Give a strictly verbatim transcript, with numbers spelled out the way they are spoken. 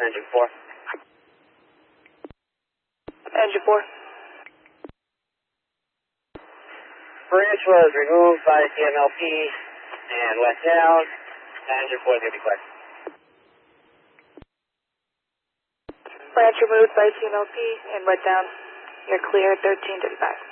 Engine four. Engine four. Branch was removed by T M L P and went down. Engine four is going to be clear. Branch removed by T M L P and went down. You're clear, thirteen thirty-five.